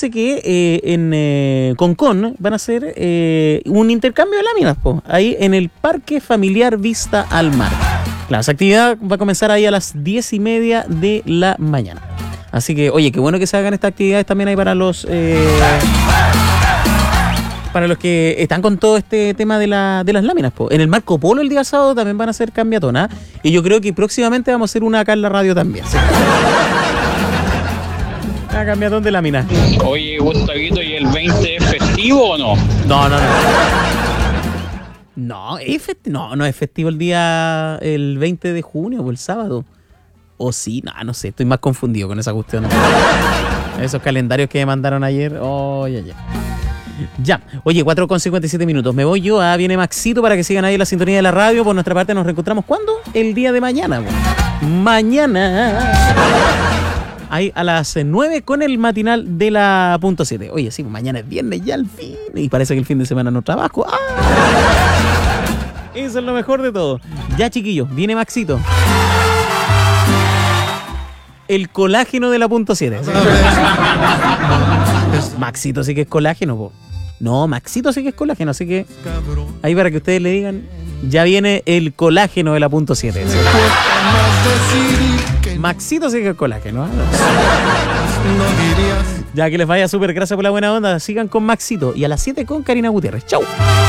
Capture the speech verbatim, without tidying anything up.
dice que eh, en eh, Concón van a hacer eh, un intercambio de láminas, po, ahí en el Parque Familiar Vista al Mar. Claro, esa actividad va a comenzar ahí a las diez y media de la mañana. Así que, oye, qué bueno que se hagan estas actividades también ahí para los... Eh, para los que están con todo este tema de, la, de las láminas, po. En el Marco Polo el día sábado también van a hacer cambiatona. Y yo creo que próximamente vamos a hacer una acá en la radio también. ¿Sí? Una cambiatón de láminas. Oye, Gustavito, ¿y el veinte es festivo o no? No, no, no. No, es festi- no, no es festivo el día, el veinte de junio o el sábado. O sí, no, no sé, estoy más confundido con esa cuestión. Esos calendarios que me mandaron ayer. Oh, ya, ya. Ya, oye, cuatro con cincuenta y siete minutos. Me voy yo, ah, viene Maxito para que sigan ahí en la sintonía de la radio. Por nuestra parte nos reencontramos, ¿cuándo? El día de mañana. Mañana. Ahí a las nueve con el matinal de la punto siete. Oye, sí, mañana es viernes ya al fin. Y parece que el fin de semana no trabajo. ¡Ah! Eso es lo mejor de todo. Ya, chiquillos, viene Maxito. El colágeno de la punto siete. ¿Sí? Maxito sí que es colágeno, po. No, Maxito sí que es colágeno, así que ahí para que ustedes le digan, ya viene el colágeno de la punto siete. ¿Sí? Maxito sí que es colágeno, ¿eh? Ya que les vaya súper, gracias por la buena onda. Sigan con Maxito y a las siete con Karina Gutiérrez. Chau.